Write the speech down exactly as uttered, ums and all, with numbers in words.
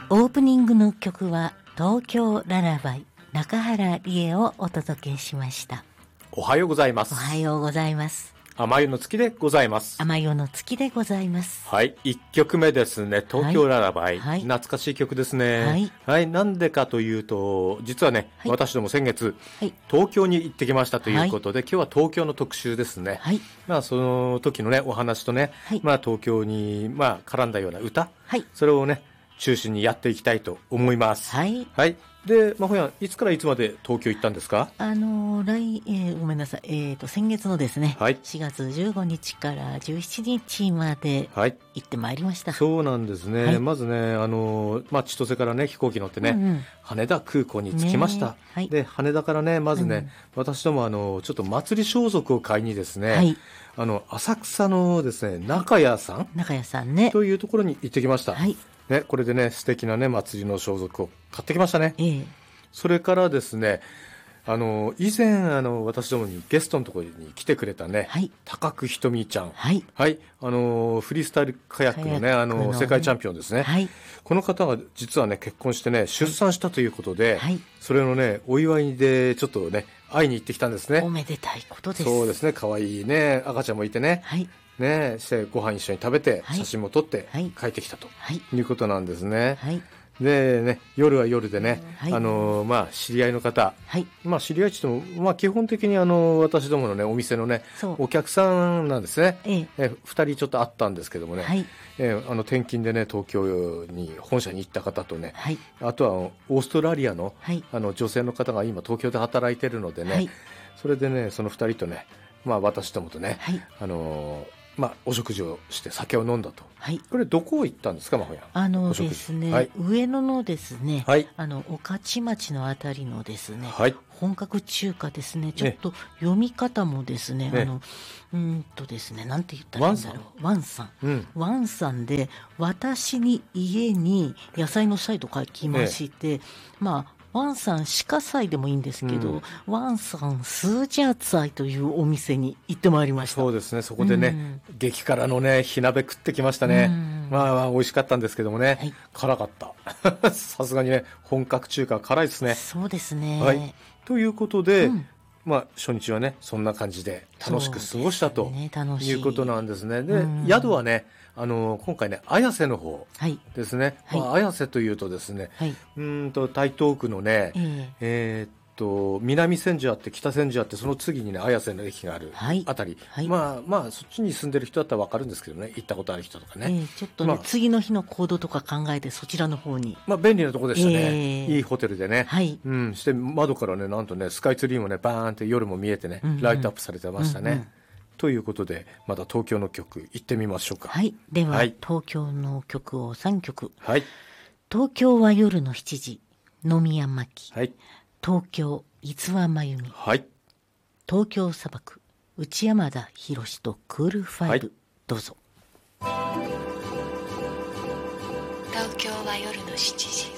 オープニングの曲は東京ララバイ中原理恵をお届けしました。 おはようございます。 おはようございます。 甘夜の月でございます。 甘夜の月でございます。 はい、いっきょくめですね、東京ララバイ、 はい、 懐かしい曲ですね。 はい、 はい、なんでかというと、実はね、はい、私ども先月、はい、東京に行ってきましたということで、はい、今日は東京の特集ですね。はい、まあその時のねお話とね、はい、まあ東京にまあ絡んだような歌、はい、それをね中心にやっていきたいと思います。はい。はい。で、まほやん、いつからいつまで東京行ったんですか？ あの来、えー、ごめんなさい、えーと先月のですね、はい、しがつじゅうごにちからじゅうしちにちまで行ってまいりました。はい、 そうなんですね。はい、まずね、あのまあ千歳からね飛行機乗ってね、うんうん、羽田空港に着きました。はい、で羽田からねまずね、うん、私どもあのちょっと祭り装束を買いにですね、はい、あの浅草のですね中屋さん、はい、 中屋さんねというところに行ってきました。はい。ね、これでね素敵なね祭りの装束を買ってきましたね。ええ、それからですね、あの以前あの私どもにゲストのところに来てくれたね、はい、高久ひとみちゃん、はい、はい、あのフリースタイルカヤックのねあの世界チャンピオンですね。はい、この方が実はね結婚してね出産したということで、はい、それのねお祝いでちょっとね会いに行ってきたんですね。 おめでたいことです。 そうですね、可愛いね赤ちゃんもいてね。はい。ね、してご飯一緒に食べて、はい、写真も撮って帰ってきたと、はい、いうことなんですね。はい、でね、夜は夜でね、はい、あのまあ知り合いの方、はい、まあ知り合いって言っても、まあ基本的にあの私どものねお店のねお客さんなんですね。ええ、えふたりちょっと会ったんですけどもね、はい、えあの転勤でね東京に本社に行った方とね、はい、あとはオーストラリアの、はい、あの女性の方が今東京で働いてるのでね、はい、それでねそのふたりとね、まあ私どもとね、はい、あのまあ、お食事をして酒を飲んだと、はい、これどこ行ったんですか、まほやん。 あのですね、はい、上野のですね、はい、あの御徒町のあたりのですね、はい、本格中華ですね、ちょっと読み方もですね、ねあのうんとですね、なんて言ったらいいんだろう、ワンさん、うん、ワンさんで私に家に野菜の菜と書きまして、ね、まあワンさん鹿菜でもいいんですけど、うん、ワンさんスージャーツアイというお店に行ってまいりました。 そうですね、そこでね、うん、激辛のね火鍋食ってきましたね。うん、まあ美味しかったんですけどもね、はい、辛かったさすがにね本格中華辛いですね。 そうですね、 はい、ということで、うん、まあ、初日はねそんな感じで楽しく過ごしたと、ね、いうことなんですね。で、うん、宿はねあの今回ね綾瀬の方ですね、はい、まあ、綾瀬というとですね、はい、うんと台東区のね、えー、えー、っと南千住あって北千住あってその次にね綾瀬の駅があるあたり、はいはい、まあまあそっちに住んでる人だったら分かるんですけどね、行ったことある人とかね、えー、ちょっとね、まあ、次の日の行動とか考えてそちらの方に、 まあ、便利なところでしたね、えー、いいホテルでね、はい、うん、して窓からねなんとねスカイツリーもねバーンって夜も見えてね、うんうん、ライトアップされてましたね、うんうん、ということでまた東京の曲行ってみましょうか。 はい、では、はい、東京の曲をさんきょく、はい、東京は夜のしちじ飲み屋巻、はい、東京伊豆真由美、はい、東京砂漠内山田博とクールファイブ、はい、どうぞ。東京は夜のしちじ